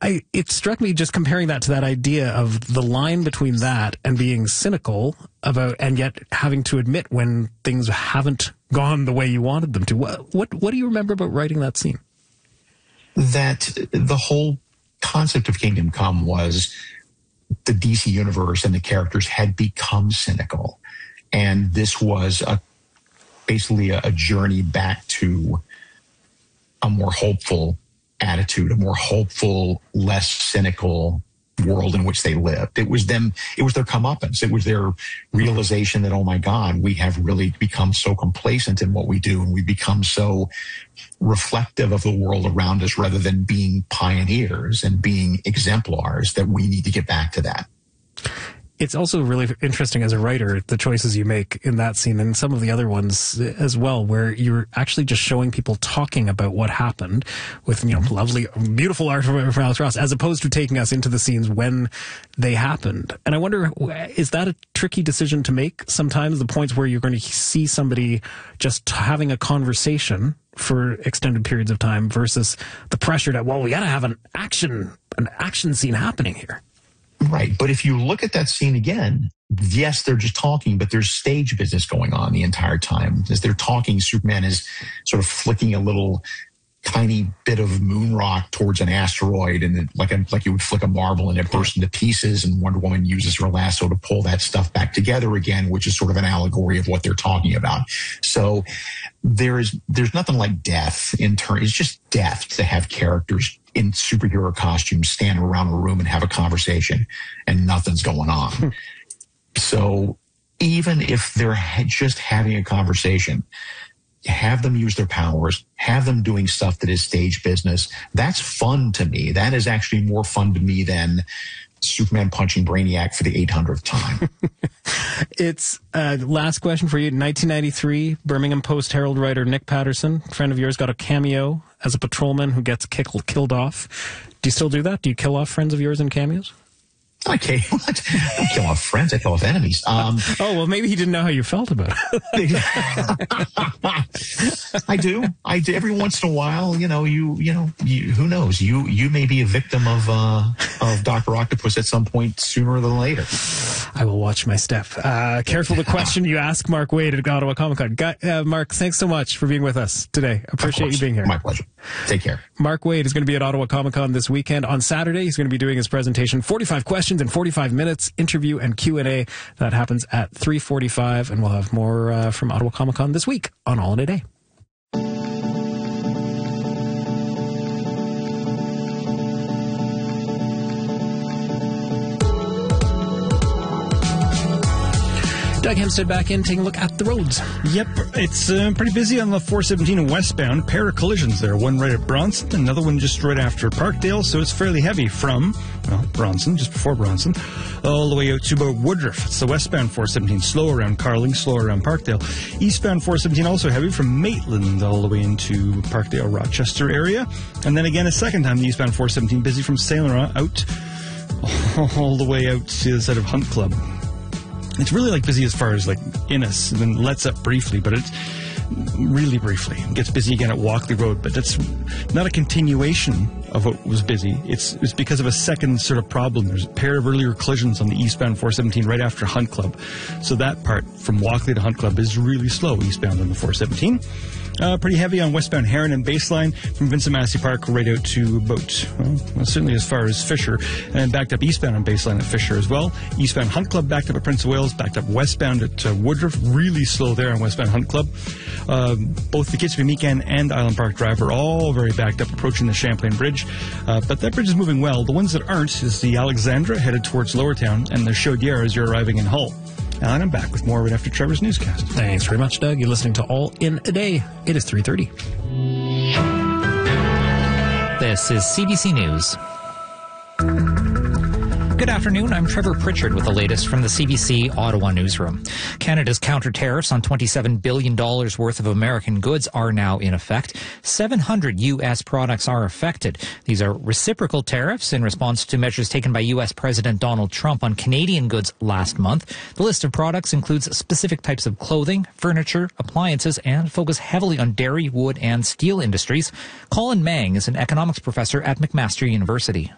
it struck me just comparing that to that idea of the line between that and being cynical about, and yet having to admit when things haven't gone the way you wanted them to. What do you remember about writing that scene? That the whole concept of Kingdom Come was the DC universe and the characters had become cynical. And this was basically a journey back to a more hopeful attitude, a more hopeful, less cynical world in which they lived. It was their comeuppance. It was their realization that, oh my God, we have really become so complacent in what we do, and we become so reflective of the world around us rather than being pioneers and being exemplars, that we need to get back to that. It's also really interesting as a writer, the choices you make in that scene and some of the other ones as well, where you're actually just showing people talking about what happened with, lovely, beautiful art from Alex Ross, as opposed to taking us into the scenes when they happened. And I wonder, is that a tricky decision to make sometimes, the points where you're going to see somebody just having a conversation for extended periods of time versus the pressure that, we got to have an action scene happening here? Right. But if you look at that scene again, yes, they're just talking, but there's stage business going on the entire time. As they're talking, Superman is sort of flicking a little tiny bit of moon rock towards an asteroid, and like you would flick a marble and it bursts into pieces, and Wonder Woman uses her lasso to pull that stuff back together again, which is sort of an allegory of what they're talking about. So there's nothing like death it's just death to have characters in superhero costumes stand around a room and have a conversation and nothing's going on. So even if they're just having a conversation, have them use their powers, have them doing stuff that is stage business. That's fun to me. That is actually more fun to me than Superman punching Brainiac for the 800th time. It's last question for you. 1993, Birmingham Post-Herald writer Nick Patterson, friend of yours, got a cameo as a patrolman who gets killed off. Do you still do that? Do you kill off friends of yours in cameos? Okay, I don't kill off friends, I kill off enemies. Maybe he didn't know how you felt about it. I do. Every once in a while, who knows? You may be a victim of Dr. Octopus at some point sooner than later. I will watch my step. Careful the question you ask Mark Waid at Ottawa Comic Con. Mark, thanks so much for being with us today. Appreciate you being here. My pleasure. Take care. Mark Waid is going to be at Ottawa Comic Con this weekend. On Saturday, he's going to be doing his presentation, 45 questions in 45 minutes, interview and Q&A. That happens at 3:45, and we'll have more from Ottawa Comic Con this week on All in a Day. Doug Hempstead back in, taking a look at the roads. Yep, it's pretty busy on the 417 westbound. Pair of collisions there. One right at Bronson, another one just right after Parkdale, so it's fairly heavy from, Bronson, just before Bronson, all the way out to about Woodruff. It's the westbound 417, slow around Carling, slow around Parkdale. Eastbound 417 also heavy from Maitland all the way into Parkdale, Rochester area. And then again a second time, the eastbound 417 busy from Saint Laurent out all the way out to the side of Hunt Club. It's really busy as far as Innis, and then lets up briefly, but it's really briefly. It gets busy again at Walkley Road, but that's not a continuation of what was busy. It's because of a second sort of problem. There's a pair of earlier collisions on the eastbound 417 right after Hunt Club. So that part from Walkley to Hunt Club is really slow eastbound on the 417. Pretty heavy on westbound Heron and Baseline from Vincent Massey Park right out to about, certainly as far as Fisher, and then backed up eastbound on Baseline at Fisher as well. Eastbound Hunt Club backed up at Prince of Wales, backed up westbound at Woodruff, really slow there on westbound Hunt Club. Both the Kitchby Meekan and Island Park Drive are all very backed up approaching the Champlain Bridge, but that bridge is moving well. The ones that aren't is the Alexandra headed towards Lowertown and the Chaudière as you're arriving in Hull. And I'm back with more right after Trevor's newscast. Thanks very much, Doug. You're listening to All in a Day. It is 3:30. This is CBC News. Good afternoon, I'm Trevor Pritchard with the latest from the CBC Ottawa newsroom. Canada's counter-tariffs on $27 billion worth of American goods are now in effect. 700 U.S. products are affected. These are reciprocal tariffs in response to measures taken by U.S. President Donald Trump on Canadian goods last month. The list of products includes specific types of clothing, furniture, appliances, and focus heavily on dairy, wood, and steel industries. Colin Mang is an economics professor at McMaster University.